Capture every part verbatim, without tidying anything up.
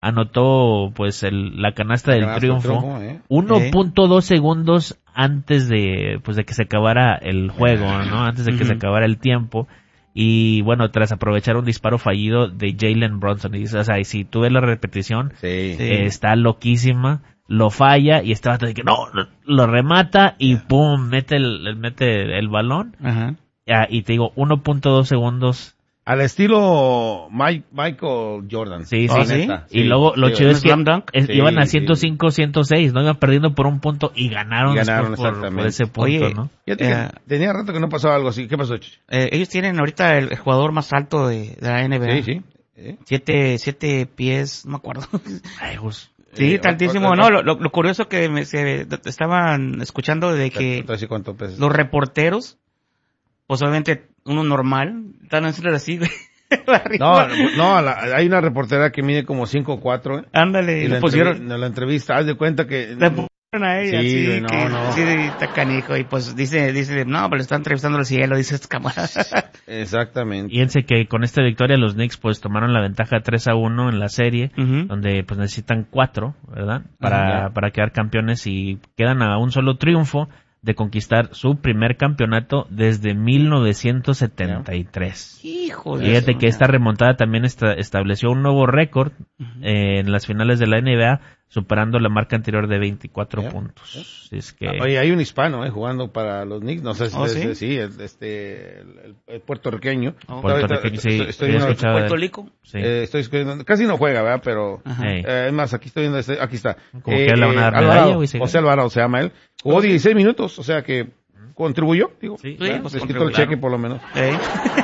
anotó pues el, la canasta La del canasta triunfo, del triunfo, ¿eh? uno punto dos ¿Eh? segundos antes de pues de que se acabara el juego, ¿no? Antes de que Uh-huh. se acabara el tiempo. Y bueno, tras aprovechar un disparo fallido de Jalen Brunson. Y, o sea, y si tú ves la repetición, Sí. Sí. eh, está loquísima, lo falla y estaba de que no, lo remata y pum, mete el, mete el balón. Ajá. Ya, y te digo, uno punto dos segundos. Al estilo Mike, Michael Jordan. Sí, ¿Oh, sí. sí? Y luego lo sí, chido ¿un es que slam dunk? es- Sí, iban a sí. ciento cinco, ciento seis, ¿no? Iban perdiendo por un punto y ganaron, Y ganaron, después por, exactamente. por ese punto, Oye, ¿no? Fíjate que Eh, tenía rato que no pasaba algo así. ¿Qué pasó, Chicho? Eh, ellos tienen ahorita el jugador más alto de, de la N B A. Sí, sí. ¿Eh? Siete, siete pies, no me acuerdo. Ay, pues, Sí, Eh, tantísimo. o- o- No, lo, lo, lo curioso que me, se, estaban escuchando de que Entonces, ¿cuánto pesas? los reporteros, pues obviamente uno normal, están haciendo así, güey. No, Arriba. no, la- hay una reportera que mide como cinco cuatro, ¿eh? Ándale, Y y la, lo pusieron, entrevi- la entrevista, haz de cuenta que... le pusieron a ella, Sí, sí, güey, no, que, no. sí, está canijo, y pues dice, dice, no, pero le está entrevistando al cielo, dice este camarada. Exactamente. fíjense que con esta victoria los Knicks pues tomaron la ventaja tres a uno en la serie, Ujú. donde pues necesitan cuatro, ¿verdad? Para, Ajá. para quedar campeones y quedan a un solo triunfo de conquistar su primer campeonato desde mil novecientos setenta y tres. Hijo de Fíjate su que esta madre. remontada también esta- estableció un nuevo récord eh, en las finales de la N B A, superando la marca anterior de veinticuatro Ya, puntos. Así es que Oye, hay un hispano, eh, jugando para los Knicks, no sé si ¿Oh, es, sí? sí, el, este, el, el- el puertorriqueño. Oh. puertorriqueño, sí, Estoy- estoy he viendo- escuchado de Puerto él. Rico. Sí. eh, estoy escribiendo- casi no juega, ¿verdad? Pero, Ajá. Ey. eh, es más, aquí estoy viendo, este, aquí está. Como que le van a dar Alvarado, medalla, güey, sí. José Alvarado se llama él. Jugó dieciséis minutos, o sea que contribuyó, digo. Sí, ¿verdad? pues Les quitó el contribuyó. cheque por lo menos. ¿Eh?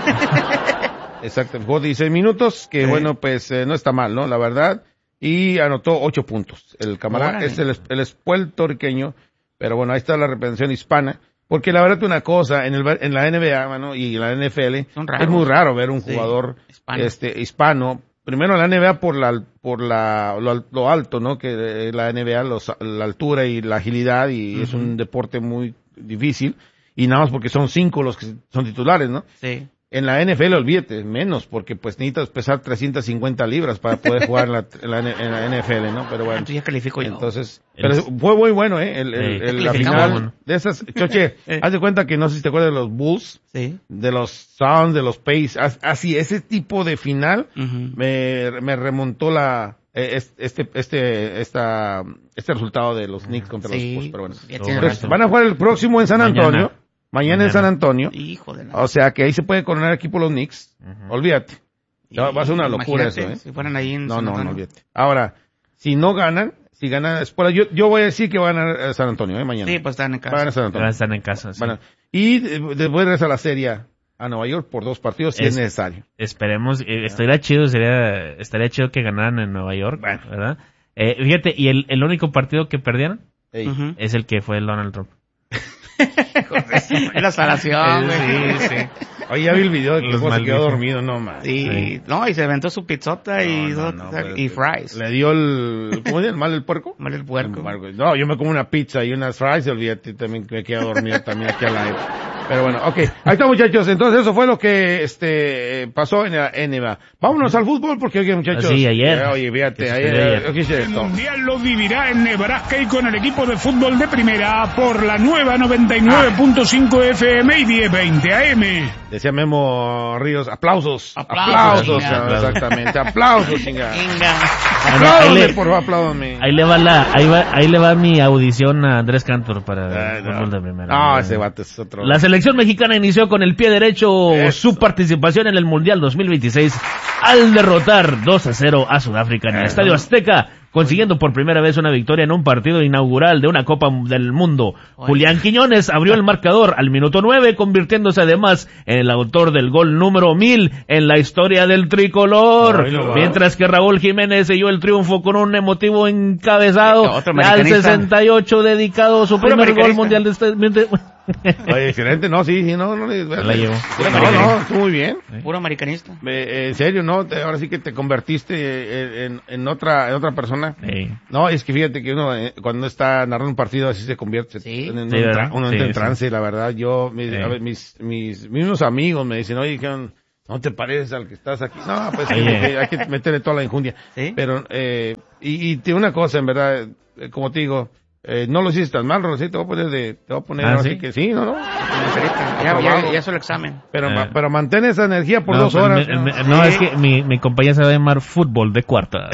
Exacto, jugó dieciséis minutos, que Sí. bueno, pues eh, no está mal, ¿no? La verdad. Y anotó ocho puntos. El camarada Órale. es el, el es puertorriqueño, pero bueno, ahí está la representación hispana. Porque la verdad, una cosa, en, el, en la N B A, mano, y en la N F L, Son raros. es muy raro ver un Sí, jugador hispano. este hispano. Primero en la N B A por la por la lo, lo alto, ¿no? Que eh, la N B A, los, la altura y la agilidad, y es un deporte muy difícil. Y nada más porque son cinco los que son titulares, ¿no? Sí. En la N F L, olvídate, menos, porque pues necesitas pesar trescientas cincuenta libras para poder jugar en la, en la, en la N F L, ¿no? Pero bueno, Entonces ya califico yo. entonces, El- pero fue muy bueno, ¿eh? El, el, Sí. el- la Calificamos. final de esas, Choche, Eh. haz de cuenta que no sé si te acuerdas de los Bulls, Sí. de los Suns, de los Pacers, as- así, ese tipo de final Ujú. me, me remontó la, eh, es- este, este, esta, este resultado de los Knicks contra Sí. los Bulls, pero bueno. Ya No, tiene Entonces, razón. van a jugar el próximo en San Mañana. Antonio, mañana, en Mañana. San Antonio. Hijo de la... O sea que ahí se puede coronar equipo los Knicks. Ujú. Olvídate. Va va a ser una locura Imagínate, eso, ¿eh? Si fueran ahí en No, San no, no, Antonio. olvídate. Ahora, si no ganan, si ganan, después, yo, yo voy a decir que van a ganar San Antonio, ¿eh? Mañana. Sí, pues están en Van a ganar casa. San Van a Antonio. estar en casa. sí. Van a- y eh, después regresa a la serie a Nueva York por dos partidos si es, Es- necesario. Esperemos, eh, estaría chido, sería, estaría chido que ganaran en Nueva York, ¿verdad? Eh, fíjate, y el, el único partido que perdieron Ey. Ujú. es el que fue el Donald Trump. Es la salación, güey. Sí, sí. Oye, ya vi el video de que Los el juego se quedó maldijo. dormido, no más. Sí. Sí. No, y se aventó su pizzota y, No, no, dos- no, pues, y fries. Le dio el, ¿cómo se llama? ¿El mal el puerco? Mal el puerco. No, yo me como una pizza y unas fries y olvídate, también me quedo dormido también aquí al aire. Pero bueno, ok. Ahí está, muchachos. Entonces eso fue lo que este pasó en la N B A. Vámonos al fútbol porque, oye, muchachos. Ah, sí, ayer. eh, oye, fíjate, ¿Qué ayer. sucedió ayer? ¿qué hice El esto? Mundial lo vivirá en Nebraska y con el equipo de fútbol de primera por la nueva noventa y nueve punto cinco F M y diez veinte A M. Decía Memo Ríos, aplausos. Aplausos, Aplausos, chinga. ah, exactamente. Aplausos, chinga. Venga. Apláudame, Ahí le- por favor, apláudame. Ahí le va la, ahí va, ahí le va mi audición a Andrés Cantor para Ay, el no. fútbol de primera. No, ese vato es otro. La selección mexicana inició con el pie derecho Eso. su participación en el Mundial dos mil veintiséis al derrotar dos a cero a Sudáfrica en el Eso. Estadio Azteca, consiguiendo por primera vez una victoria en un partido inaugural de una Copa del Mundo. Oye. Julián Quiñones abrió el marcador al minuto nueve, convirtiéndose además en el autor del gol número mil en la historia del tricolor, Ay, no va. mientras que Raúl Jiménez selló el triunfo con un emotivo encabezado Otro al americanista. sesenta y ocho, dedicado a su Puro primer gol americanista. mundial de este... Oye, excelente, no, sí, sí, no, no, le- la llevo. No, no, estuvo muy bien. Puro americanista. Eh, en serio, ¿no? Te- Ahora sí que te convertiste eh, en, en otra en otra persona. Sí. No, es que fíjate que uno eh, cuando está narrando un partido así se convierte. Sí. En, en Sí, un ¿verdad? tra- uno Sí, entra en sí. trance, la verdad. Yo, mis, Sí. a ver, mis, mis mismos amigos me dicen, oye, ¿qué on- no te pareces al que estás aquí. No, pues hay Oye. que, hay que meterle toda la injundia. ¿Sí? Pero, eh, y, y tiene una cosa, en verdad, eh, como te digo, eh, no lo hiciste tan mal, Rosy, te voy a poner de, te voy a poner Ah, ahora ¿sí? sí que sí, ¿no? no Ya, ya, Aprobado. ya hizo el examen. Pero, Eh. ma- pero mantén esa energía por no, dos pues, horas. me- ¿no? me- no, Sí. es que mi, mi compañía se va a llamar Fútbol de Cuarta.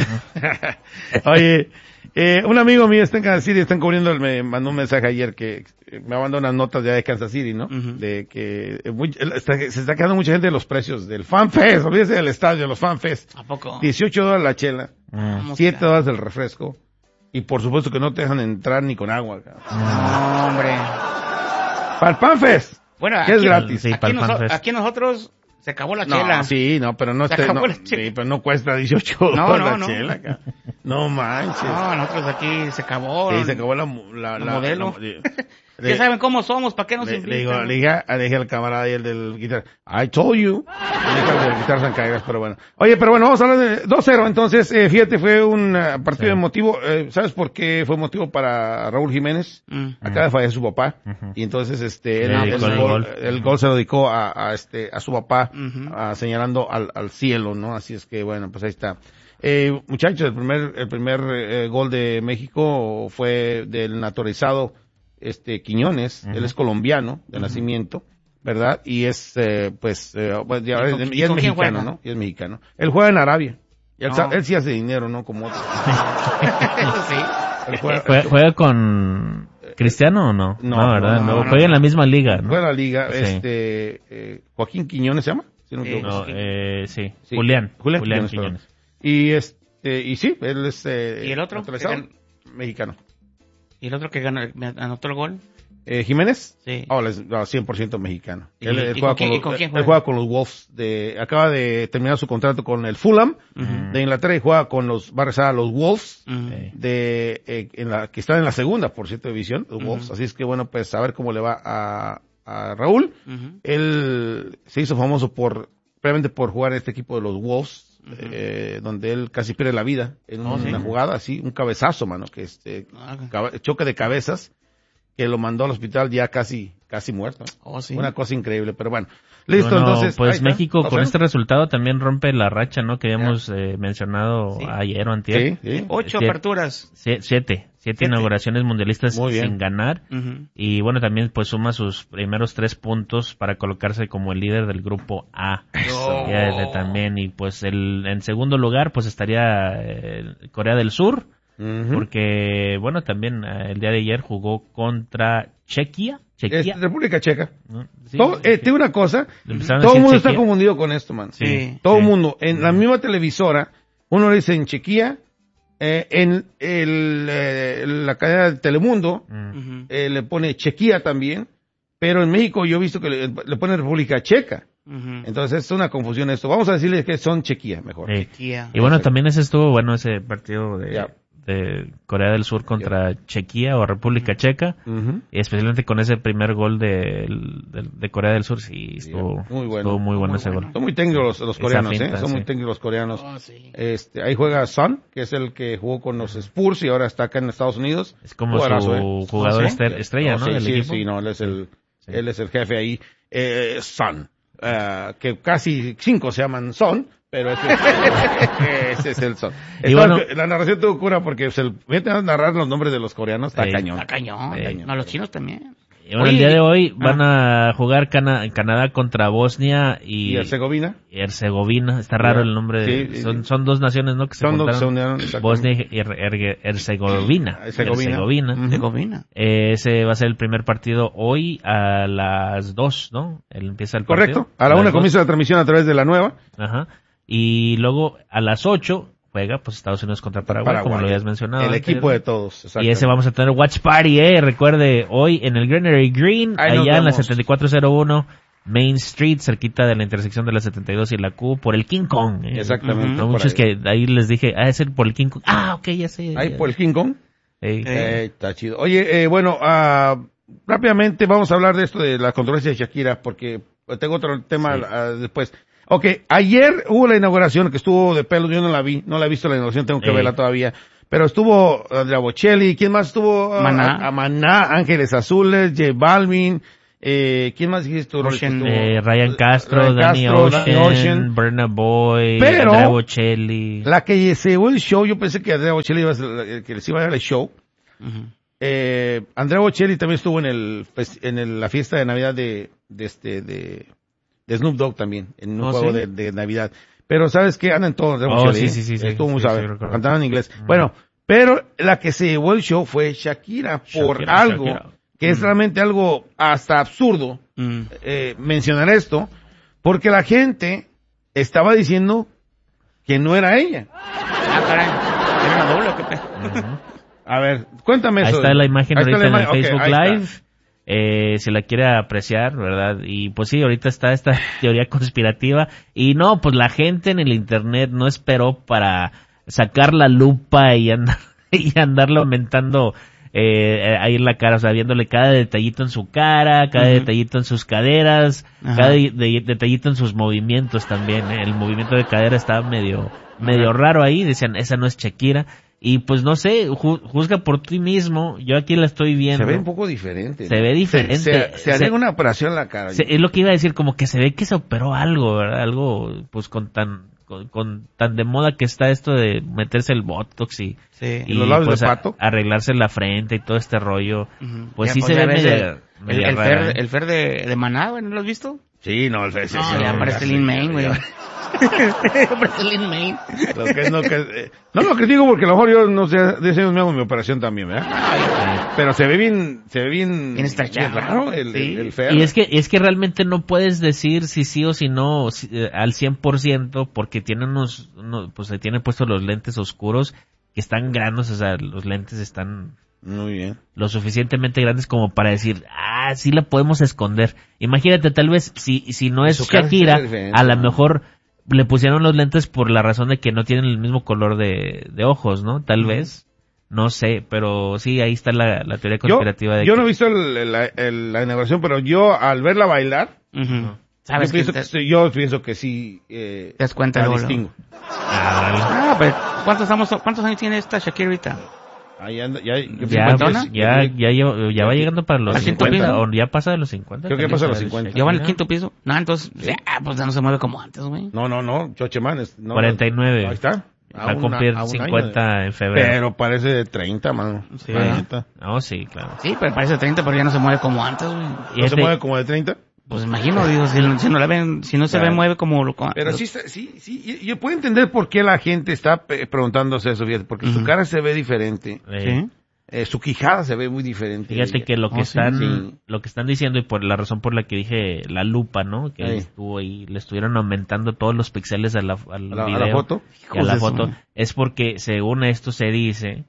Oye, eh, un amigo mío está en Kansas City, están cubriendo, el- me mandó un mensaje ayer que eh, me mandó unas notas ya de Kansas City, ¿no? Ujú. De que eh, muy- el- está- se está quedando mucha gente de los precios del Fan Fest, olvídese del estadio, los Fan Fest. ¿A poco? dieciocho dólares la chela, Mm. Vamos, siete cara. dólares el refresco, y por supuesto que no te dejan entrar ni con agua, cabrón. No, hombre. Para el Fan Fest, Bueno, que es aquí, gratis. Sí, aquí, para el noso- FanFest. aquí nosotros se acabó la No, chela. sí, no, pero no, Se este, acabó no, la chela. sí, pero no cuesta dieciocho No, dólares no, la no. chela, cabrón. No manches. No, nosotros aquí se acabó. Sí, se acabó la, mu- la, La la- modelo. la- Ya le- saben cómo somos, ¿para qué nos Le, le digo, invitan? le dije, a- le dije al camarada y el del guitarra, I told you. Le dije al del guitarra San Caigas, pero bueno. Oye, pero bueno, vamos a hablar de dos cero, entonces, eh, fíjate, fue un eh, partido Sí. emotivo, eh, ¿sabes por qué fue emotivo para Raúl Jiménez? Mm. Acaba de fallecer su papá, Ujú. y entonces, este, Le él- dedicó el, el gol, gol. el gol se lo dedicó a, a este, a su papá, Ujú. a- señalando al, al cielo, ¿no? Así es que, bueno, pues ahí está. Eh, muchachos, el primer, el primer eh, gol de México fue del naturalizado, este, Quiñones, Ujú. él es colombiano de nacimiento, ¿verdad? Y es, eh, pues, eh, pues, ya, ¿Y es, con- y y es con quién mexicano, juega? ¿no? Y es mexicano. Él juega en Arabia. Y él, No. sa- él sí hace dinero, ¿no? Como otros. Eso sí. Él juega, ¿Juega, juega con Cristiano o no? No, ¿verdad? no, No, no, juega no. en la misma liga, ¿no? juega en la liga, Sí. este, eh, Joaquín Quiñones se llama, si no me Sí. equivoco. No, eh, sí. Sí. Julián. Julián Julián, Quiñones, Quiñones. Y este, y sí, él es, eh, ¿Y el otro? naturalizado, ¿Que gan- mexicano. ¿Y el otro que ganó, me anotó el gol? Eh, ¿Jiménez? Sí. Oh, él es no, cien por ciento mexicano. ¿Y- Él, él y juega con quién- con y con los, quién él juega? juega con los Wolves de, acaba de terminar su contrato con el Fulham Ujú. de Inglaterra y juega con los, va a regresar a los Wolves Ujú. Sí. de, eh, en la, que están en la segunda, por cierto, división, los Ujú. Wolves. Así es que bueno, pues a ver cómo le va a, a Raúl. Ujú. Él se hizo famoso por, previamente por jugar en este equipo de los Wolves, Ujú. eh, donde él casi pierde la vida en Oh, una ¿sí? jugada así, un cabezazo, mano, que este, Ah, cabe- choque de cabezas, que lo mandó al hospital ya casi, casi muerto. Oh, sí. Una cosa increíble, pero bueno. Listo, Bueno, entonces. ahí pues está, México dos con cero. este resultado también rompe la racha, ¿no? Que habíamos eh, mencionado Sí. ayer o antier. Sí, sí. Ocho Siete. aperturas. Sie- Siete. Siete Siete. inauguraciones mundialistas Muy bien. sin ganar. Ujú. Y bueno, también pues suma sus primeros tres puntos para colocarse como el líder del grupo A. Eso. Ya desde también. Y pues el, en segundo lugar pues estaría eh, Corea del Sur. Ujú. Porque bueno, también eh, el día de ayer jugó contra Chequia. Es Chequia. República Checa. ¿no? Sí, Todo, sí, eh, sí. te digo una cosa, Le empezaron a todo el decir mundo está Chequia. confundido con esto, man. Sí. Todo el Sí. mundo. En la misma televisora, uno le dice en Chequia, eh, en el, eh, la cadena de Telemundo, Mm. Ujú. eh, le pone Chequia también, pero en México yo he visto que le, le pone República Checa. Ujú. Entonces es una confusión esto. Vamos a decirles que son Chequia mejor. Sí. Chequia. Y bueno, Exacto. también ese estuvo bueno ese partido de, Ya. de Corea del Sur contra Chequia o República Checa. Ujú. Y especialmente con ese primer gol de, de, de Corea del Sur, sí, estuvo muy bueno. estuvo muy bueno Muy ese bueno. gol. Son muy técnicos los, los Esa coreanos, finta, ¿eh? Son sí. muy técnicos los coreanos. Oh, sí. Este, ahí juega Son, que es el que jugó con los Spurs y ahora está acá en Estados Unidos. Es como Jugadorazo, su ¿eh? jugador ¿Oh, sí? ester- estrella, ¿no? sí, Del sí, equipo. sí, no, él es el, Sí. él es el jefe ahí. Eh, Son, ah, que casi cinco se llaman Son, pero ese, ese es el Son. Y Está- bueno- la narración tuvo cura porque se el, fíjate a narrar los nombres de los coreanos, está Sí. cañón. Está cañón. Sí. No, los chinos también. Y bueno, Oye, el día de y- hoy ah. van a jugar Cana- Canadá contra Bosnia Y y, Herzegovina, y Herzegovina. Está raro Ya. el nombre. de- Sí, sí, son, sí. son dos naciones, ¿no? Que se son dos que se juntaron. unieron. exactamente. Bosnia y Her- Her- Herzegovina. Herzegovina. Herzegovina. Ujú. Herzegovina. Eh, ese va a ser el primer partido hoy a las dos, ¿no? Él empieza el partido. Correcto. A la una las dos. comienza la transmisión a través de la nueva. Ajá. Y luego a las ocho juega pues Estados Unidos contra Paraguay, Paraguay. como lo habías mencionado. El antes. equipo de todos. Y ese vamos a tener Watch Party, eh, recuerde, hoy en el Granary Green, Ahí nos allá en la vemos. setenta y cuatro cero uno Main Street, cerquita de la intersección de la setenta y dos y la Q, por el King Kong. eh. Exactamente. No, por muchos ahí. que ahí les dije, ah, es el por el King Kong. Ah, ok, ya sé. Ahí ya. por el King Kong. Ey. Eh. Eh, está chido. Oye, eh, bueno, ah, rápidamente vamos a hablar de esto de la controversia de Shakira, porque tengo otro tema Sí. ah, después. Ok, ayer hubo la inauguración que estuvo de pelo, yo no la vi, no la he visto la inauguración, tengo que Ey. verla todavía. Pero estuvo Andrea Bocelli, ¿quién más estuvo? Ah, Maná. A, a Maná, Ángeles Azules, J Balvin, Eh, ¿Quién más dijiste tú? Ocean, Estuvo- Eh, Ryan Castro, Ryan Danny Castro, Ocean, Danny Ocean. Burna Boy, Pero- Andrea Bocelli. La que se llevó el show, yo pensé que Andrea Bocelli iba a ser la- el que les iba a dar el show. Ujú. Eh, Andrea Bocelli también estuvo en el fes- en el- la fiesta de Navidad de, de este de, de Snoop Dogg también, en un ¿Oh, juego sí? de, de Navidad. Pero ¿sabes qué? Andan todos Andrea Oh, Bocelli, sí, ¿eh? sí, sí, sí, Estuvo muy sí, suave, sí, recuerdo. cantaban en inglés. Ujú. Bueno, pero la que se llevó el show fue Shakira, por Shakira, algo Shakira. que es realmente algo hasta absurdo Mm. eh, mencionar esto, porque la gente estaba diciendo que no era ella. Ah, caray. ¿Era una doble o qué pe? Ujú. A ver, cuéntame Ahí eso. está la imagen Ahí está ahorita la en el imagen. Ok, Facebook ahí Live. está. Eh, si la quiere apreciar, ¿verdad? Y pues sí, ahorita está esta teoría conspirativa. Y no, pues la gente en el internet no esperó para sacar la lupa y andar, y andarlo aumentando eh, ahí en la cara, o sea, viéndole cada detallito en su cara, cada Ujú. detallito en sus caderas, Ajá. cada de- de- detallito en sus movimientos también. ¿eh? El movimiento de cadera estaba medio, medio Ajá. raro ahí, decían, esa no es Shakira. Y pues no sé, ju- juzga por ti mismo, yo aquí la estoy viendo. Se ve un poco diferente. Se ve diferente. Se, se, se haría Se- una operación en la cara. Se- es lo que iba a decir, como que se ve que se operó algo, ¿verdad? Algo, pues con tan, con, con tan de moda que está esto de meterse el botox y, Sí. ¿Y los labios pues de a- pato? arreglarse la frente y todo este rollo. Ujú. Pues Ya, sí se ya ve ves media, el, el, media el rara, Fer, ¿eh? el Fer de, de Maná, güey, ¿no lo has visto? Sí, no, el ese, No, sí, ya sí, parece sí, Lin sí, Main, güey. ya. Parece Lin Main. Lo que es, no, que, eh, no lo critico porque a lo mejor yo, no sé, de ese años me hago mi operación también, ¿verdad? Pero se ve bien, se ve bien, Bien estrechado, raro ¿no? el, Sí. el, el Fer. Y es que, es que realmente no puedes decir si sí o si no si- eh, al cien por ciento porque tiene unos, uno- pues se tiene puestos los lentes oscuros que están grandes, o sea, los lentes están Muy bien. lo suficientemente grandes como para decir, ah, sí la podemos esconder. Imagínate, tal vez, si, si no es Su cara sí Shakira, es diferente, a lo ¿no? mejor le pusieron los lentes por la razón de que no tienen el mismo color de, de ojos, ¿no? Tal vez, no sé, pero sí, ahí está la, la teoría Yo, conspirativa de yo que- no he visto el- el- la, el- la inauguración, pero yo al verla bailar, Ujú. yo ¿Sabes qué? pienso, Te, que, sí, yo pienso que sí, eh, te das cuenta la luego, distingo. Ah, Ah, pero ¿cuántos, estamos, ¿cuántos años tiene esta Shakira ahorita? Ahí anda, ya, yo ya, pienso que ¿cincuentona? es- ya, ya, lleva- ya va llegando para los ¿Al ciento cincuenta, piso? o ya pasa de los cincuenta. Creo que tal pasa vez, los la de cincuenta. Shakira. ¿Ya va en el quinto piso? No, entonces, ya, pues ya no se mueve como antes, güey. No, no, no, Chocheman. es- No, cuarenta y nueve. Ahí está. Va a cumplir un año cincuenta de- en febrero. Pero parece de treinta, mano. Sí. La neta. Oh, sí, claro. Sí, pero parece treinta, pero ya no se mueve como antes, güey. Y ¿No se este- mueve como de treinta? Pues imagino, digo, si, si no la ven, si no se Claro. ve, mueve como lo Pero sí, está- sí, sí, y- yo puedo entender por qué la gente está pe- preguntándose eso, fíjate, porque su Ujú. cara se ve diferente, eh, Sí. eh, su quijada se ve muy diferente. Fíjate ella. que lo que Oh, sí. están, Sí. lo que están diciendo y por la razón por la que dije la lupa, ¿no? Que Ahí. estuvo ahí, le estuvieron aumentando todos los píxeles a la, al a la, a video la foto. y a la Hijos de foto, su- es porque según esto se dice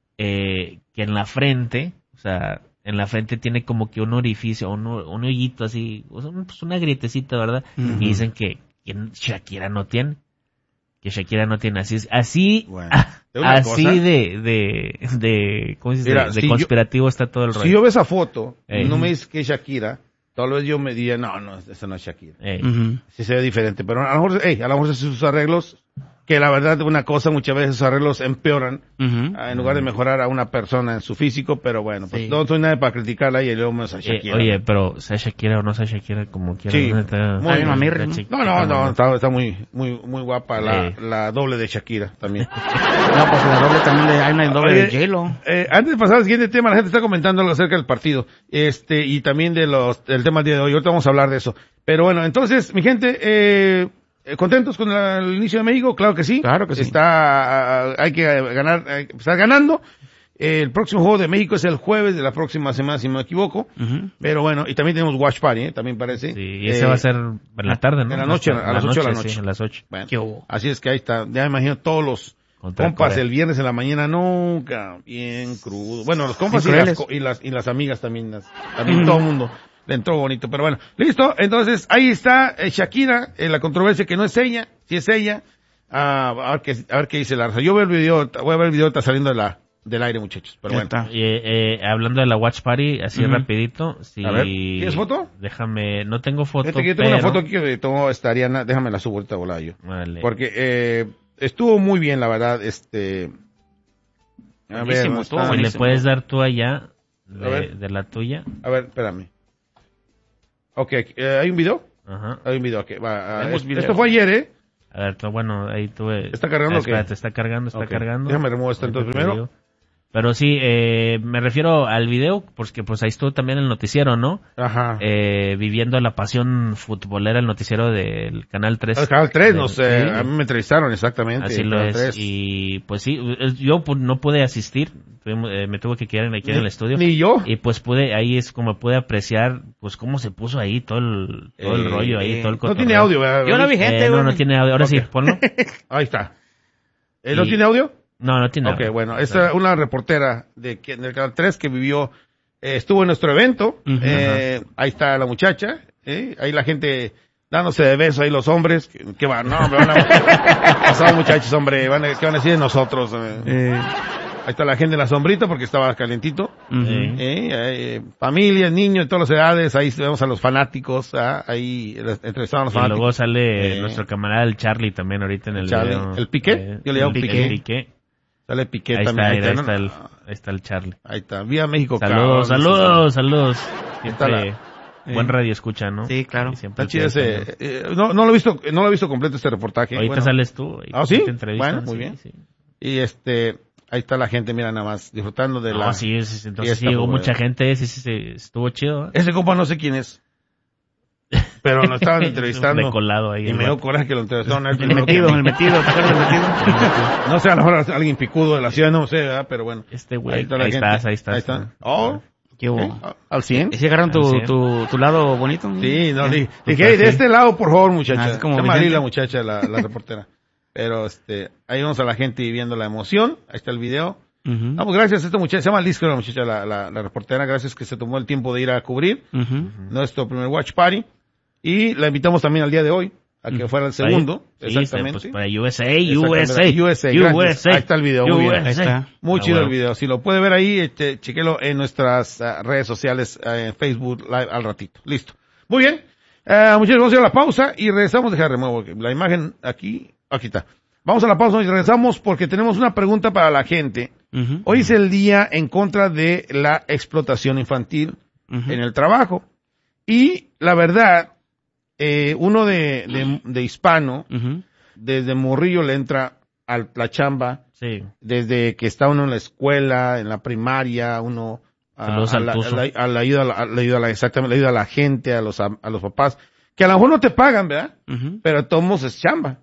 eh, que en la frente, o sea, en la frente tiene como que un orificio, un, un hoyito así, o sea, un- pues una grietecita, ¿verdad? Ujú. Y dicen que, que Shakira no tiene, que Shakira no tiene, así, es- así, Bueno, ¿te digo una así cosa? de, de, de, ¿cómo se dice? Mira, de si yo- conspirativo está todo el rollo. Si yo veo esa foto y Ey. no me dices que es Shakira, tal vez yo me diría, no, no, esa no es Shakira. Eh, Ujú. Sí se ve diferente, pero a lo mejor, hey, a lo mejor sus arreglos, que la verdad una cosa, muchas veces sus arreglos empeoran, Ujú. ah, en lugar de mejorar a una persona en su físico, pero bueno, pues Sí. no soy nadie para criticarla y luego más a eh, Shakira. oye, pero sea Shakira o no sea Shakira, como quiera. Sí, ¿no? Está- muy está mamirri, ¿no? chiquita, No, no, no, mamá. está, está muy, muy, muy guapa la, Eh. la doble de Shakira también. No, pues la doble también, de, hay una doble Oye, de J-Lo. Eh, antes de pasar al siguiente tema, la gente está comentando algo acerca del partido, este, y también de los, del tema del día de hoy. Ahorita vamos a hablar de eso. Pero bueno, entonces, mi gente, eh, eh, ¿contentos con la- el inicio de México? Claro que sí. Claro que sí. Está, ah, hay que ganar, hay que empezar ganando. Eh, el próximo juego de México es el jueves de la próxima semana, si no me equivoco. Ujú. Pero bueno, y también tenemos Watch Party, ¿eh? También parece. Sí, y ese Eh, va a ser en la tarde, ¿no? en la noche, a las ocho de la Sí, noche. a las ocho. bueno, ¿Qué hubo? así es que ahí está. Ya me imagino todos los Contra compas Corea. el viernes en la mañana, nunca, bien crudo. Bueno, los compas y Bien las, crueles. co- y las, y las amigas también, las- también Ujú. todo el mundo le entró bonito. Pero bueno, listo. Entonces, ahí está eh, Shakira, eh, la controversia que no es ella, si es ella. Ah, a ver qué, a ver qué dice la raza. Yo veo el video, voy a ver el video, está saliendo de la, del aire, muchachos. Pero Ya bueno. está. Y, eh, eh, hablando de la Watch Party, así Ujú. rapidito. Si... A ver, ¿tienes foto? Déjame, no tengo foto, Fíjate que yo tengo pero... una foto aquí que tomó esta Ariana, déjame la subo ahorita volada yo. Vale. Porque, eh, estuvo muy bien, la verdad, este... A ver, Buenísimo, ¿dónde estuvo está? Si le buenísimo. puedes dar tú allá, A ver. de, de la tuya. A ver, espérame. Ok, eh, ¿hay un video? Ajá. Hay un video, ok, va. Uh, Tenemos video. Esto fue ayer, ¿eh? A ver, to- bueno, ahí tuve... ¿Está cargando Ah, o qué? espérate, está cargando, está Ok. cargando. Déjame remover esto Ahorita entonces te primero. digo. Pero sí, eh, me refiero al video, porque pues ahí estuvo también el noticiero, ¿no? Ajá. Eh, viviendo la pasión futbolera, el noticiero del Canal tres. El Canal tres, De- no sé, sí. a mí me entrevistaron exactamente. Así el lo Canal es. tres. Y pues sí, es- yo pues, no pude asistir, tuvimos- eh, me tuve que quedar aquí en el estudio. Ni yo. Y pues pude, ahí es como pude apreciar, pues cómo se puso ahí todo el, todo el Eh, rollo ahí, todo el No cotorreo. tiene audio, ¿verdad? Yo no vi gente, Eh, no, güey. no tiene audio, ahora sí, Ok. ponlo. Ahí está. ¿Eh, ¿No Y- tiene audio? No, no tiene Ok, audio. bueno, esta es una reportera de que- del Canal tres que vivió, eh, estuvo en nuestro evento. Ujú. eh, ahí está la muchacha, eh, ahí la gente dándose de besos, ahí los hombres. Que, que van, no, me van a... Pasados muchachos, hombre, van a, ¿qué van a decir de nosotros? Eh, Eh, ahí está la gente en la sombrita porque estaba calientito. ujú. Eh, Eh, eh, familias, niños de todas las edades, ahí vemos a los fanáticos, ah, ahí entrevistaban a los Y luego fanáticos. sale Eh. nuestro camarada el Charlie también ahorita en el, El Charlie. video. ¿El Piqué? Eh, Yo le llamo el Piqué. Piqué. Sale Piqué Ahí también. está, ahí, ¿no? está el, ahí está el Charlie. Ahí está, vía México. Saludos, cabrón. saludos, saludos. está Siempre la- buen eh. radio escucha, ¿no? Sí, claro. Y siempre Está chido te- ese, eh, no, no lo he visto, no lo he visto completo este reportaje. Ahorita Bueno, sales tú. y ¿Ah, sí? te entrevistan, Bueno, muy sí, bien. sí. Y este, ahí está la gente, mira nada más, disfrutando de No, la... sí, sí, sí, entonces fiesta sí llegó popular. mucha gente, sí, sí, sí, estuvo chido. ¿eh? Ese compa no sé quién es, pero nos estaban entrevistando. Decolado ahí. Y el me dio vato. coraje que lo entrevistaron a él. El primero que a metido, mí. el metido, ¿te acuerdas del metido? No sé, a lo mejor alguien picudo de la ciudad, no sé, ¿verdad? Pero bueno. Este güey, ahí, está la gente. estás, ahí estás. Ahí está. Oh, ¿Qué hubo? ¿eh? Al cien. ¿Y si agarraron Al tu, cien. tu, tu lado bonito? Sí, no, ¿Eh? di- Pues dije, "Hey, de así. este lado, por favor, muchacha. Así como Se llama Vicente. Lili la muchacha, la, la reportera. Pero, este, ahí vamos a la gente viviendo la emoción. Ahí está el video. Ujú. Ah, pues gracias a esta muchacha, se llama Liz, creo, la muchacha, la, la, la reportera. Gracias que se tomó el tiempo de ir a cubrir Ujú. nuestro primer watch party. Y la invitamos también al día de hoy, a que fuera el segundo. Ahí, sí, exactamente. Pues para U S A, Exactamente. U S A, U S A, gracias. U S A. Ahí está el video, muy bien. U S A. Ahí está. Muy Ah, chido bueno. el video. Si lo puede ver ahí, este, chequelo en nuestras ah, redes sociales, eh, en Facebook Live al ratito. Listo. Muy bien. Uh, muchachos, vamos a ir a la pausa y regresamos. Deja remuevo la imagen aquí. Aquí está. Vamos a la pausa y regresamos porque tenemos una pregunta para la gente. Ujú. Hoy es el día en contra de la explotación infantil Ujú. en el trabajo. Y la verdad, eh, uno de, de, de hispano, Ujú. desde morrillo le entra a la chamba, Sí. desde que está uno en la escuela, en la primaria, uno a, Saludos a al la, Tuzo. a la- a la ayuda, a la, a la ayuda a la- exactamente, la ayuda a la gente, a los, a, a los papás, que a lo mejor no te pagan, ¿verdad? Ujú. Pero de todos modos es chamba,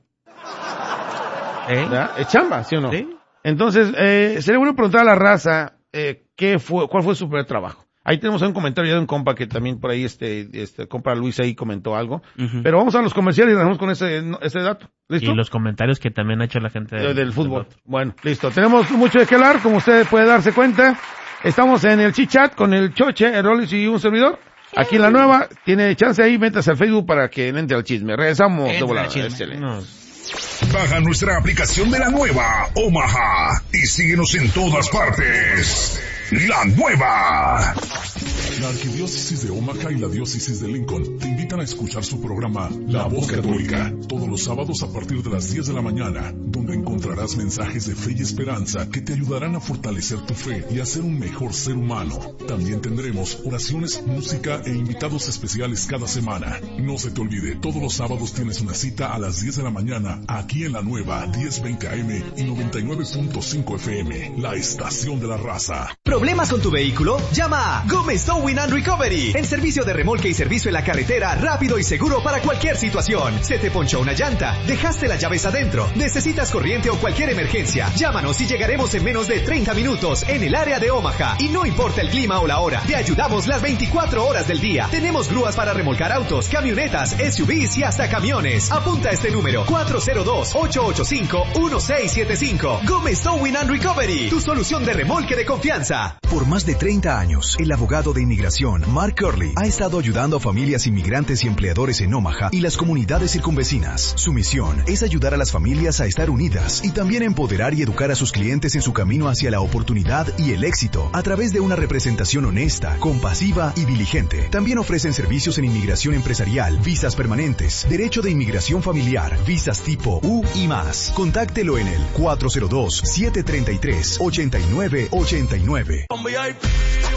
¿Eh? ¿verdad? Es chamba, ¿sí o no? Sí. Entonces, eh, sería bueno preguntar a la raza, eh, qué fue, cuál fue su primer trabajo. Ahí tenemos un comentario ya de un compa que también por ahí, este, este, compa Luis ahí comentó algo. Ujú. Pero vamos a los comerciales y regresamos con ese, no, ese dato. ¿Listo? Y los comentarios que también ha hecho la gente del, del fútbol. Bueno, listo. Tenemos mucho de qué hablar, como usted puede darse cuenta. Estamos en el chit-chat con el Choche, el Rolis y un servidor. Aquí en la nueva, tiene chance ahí, métase al Facebook para que le entre al chisme. Regresamos de Entre volada. al chisme. Excelente. No, Baja nuestra aplicación de la nueva Omaha y síguenos en todas partes. La nueva. La Arquidiócesis de Omaha y la Diócesis de Lincoln te invitan a escuchar su programa La Voz Católica, todos los sábados a partir de las diez de la mañana, donde encontrarás mensajes de fe y esperanza que te ayudarán a fortalecer tu fe y a ser un mejor ser humano. También tendremos oraciones, música e invitados especiales cada semana. No se te olvide, todos los sábados tienes una cita a las diez de la mañana, aquí en la nueva diez veinte A M y noventa y nueve punto cinco F M, la estación de la raza. ¿Problemas con tu vehículo? Llama a Gómez Towing and Recovery. En servicio de remolque y servicio en la carretera, rápido y seguro para cualquier situación. Se te ponchó una llanta, dejaste las llaves adentro, necesitas corriente o cualquier emergencia. Llámanos y llegaremos en menos de treinta minutos en el área de Omaha. Y no importa el clima o la hora, te ayudamos las veinticuatro horas del día. Tenemos grúas para remolcar autos, camionetas, S U Vs y hasta camiones. Apunta este número: cuatro cero dos, ocho ocho cinco, uno seis siete cinco. Gómez Towing and Recovery, tu solución de remolque de confianza. Por más de treinta años, el abogado de inmigración, Mark Curley, ha estado ayudando a familias inmigrantes y empleadores en Omaha y las comunidades circunvecinas. Su misión es ayudar a las familias a estar unidas y también empoderar y educar a sus clientes en su camino hacia la oportunidad y el éxito a través de una representación honesta, compasiva y diligente. También ofrecen servicios en inmigración empresarial, visas permanentes, derecho de inmigración familiar, visas tipo U y más. Contáctelo en el cuatro cero dos, siete tres tres, ocho nueve ocho nueve.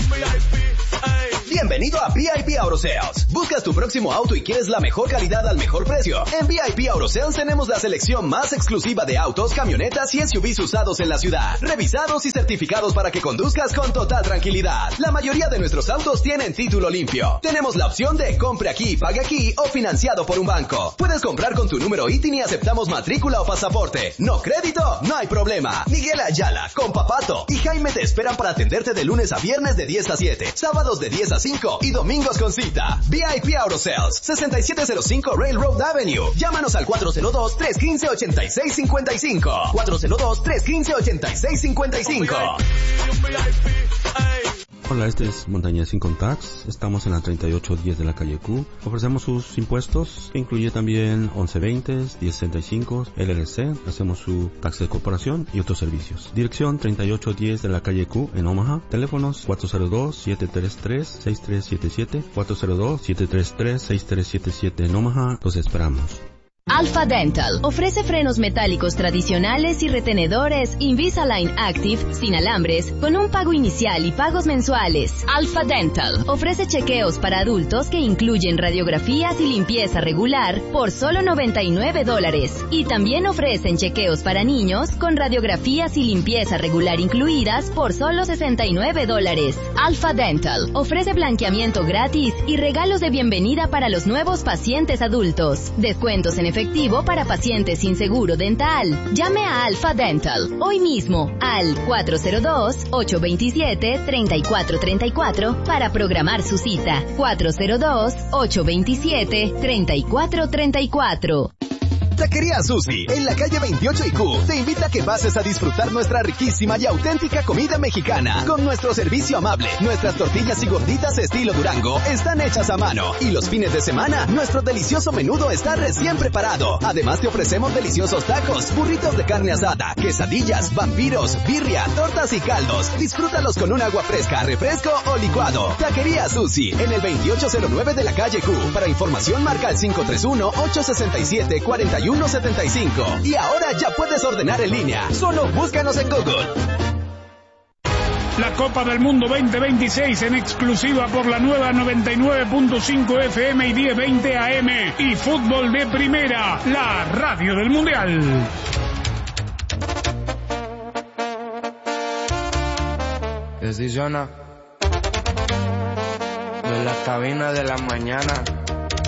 Bienvenido a V I P Auto Sales. ¿Buscas tu próximo auto y quieres la mejor calidad al mejor precio? En V I P Auto Sales tenemos la selección más exclusiva de autos, camionetas y S U Vs usados en la ciudad, revisados y certificados para que conduzcas con total tranquilidad. La mayoría de nuestros autos tienen título limpio. Tenemos la opción de compre aquí, pague aquí o financiado por un banco. Puedes comprar con tu número I T I N y aceptamos matrícula o pasaporte. ¿No crédito? No hay problema. Miguel Ayala, Compa Pato y Jaime te esperan para atenderte de lunes a viernes de diez a siete, sábados de diez a cinco y domingos con cita. V I P Auto Sales, sesenta y siete cero cinco Railroad Avenue. Llámanos al cuatro cero dos, tres uno cinco, ocho seis cinco cinco. cuatro cero dos, tres uno cinco, ocho seis cinco cinco. Hola, este es Montañez Sin Contacts. Estamos en la treinta y ocho diez de la calle Q. Ofrecemos sus impuestos, que incluye también once veinte, diez sesenta y cinco, L L C. Hacemos su taxa de corporación y otros servicios. Dirección treinta y ocho diez de la calle Q en Omaha. Teléfonos cuatro cero dos, siete tres tres, seis tres siete siete, cuatro cero dos, siete tres tres, seis tres siete siete en Omaha. Los esperamos. Alpha Dental ofrece frenos metálicos tradicionales y retenedores Invisalign Active sin alambres con un pago inicial y pagos mensuales. Alpha Dental ofrece chequeos para adultos que incluyen radiografías y limpieza regular por solo noventa y nueve dólares. Y también ofrecen chequeos para niños con radiografías y limpieza regular incluidas por solo sesenta y nueve dólares. Alpha Dental ofrece blanqueamiento gratis y regalos de bienvenida para los nuevos pacientes adultos. Descuentos en efectivo para pacientes sin seguro dental. Llame a Alpha Dental hoy mismo al cuatro cero dos, ocho dos siete, tres cuatro tres cuatro para programar su cita. cuatro cero dos, ocho dos siete, tres cuatro tres cuatro. Taquería Susi, en la calle veintiocho y Q, te invita a que pases a disfrutar nuestra riquísima y auténtica comida mexicana. Con nuestro servicio amable, nuestras tortillas y gorditas estilo Durango están hechas a mano. Y los fines de semana, nuestro delicioso menudo está recién preparado. Además te ofrecemos deliciosos tacos, burritos de carne asada, quesadillas, vampiros, birria, tortas y caldos. Disfrútalos con un agua fresca, refresco o licuado. Taquería Susi, en el veintiocho cero nueve de la calle Q. Para información marca el cinco tres uno, ocho seis siete, cuatro uno siete cinco. Y ahora ya puedes ordenar en línea. Solo búscanos en Google. La Copa del Mundo veinte veintiséis en exclusiva por la nueva noventa y nueve punto cinco F M y diez veinte A M. Y Fútbol de Primera, la radio del Mundial. Decisiona de la cabina de la mañana.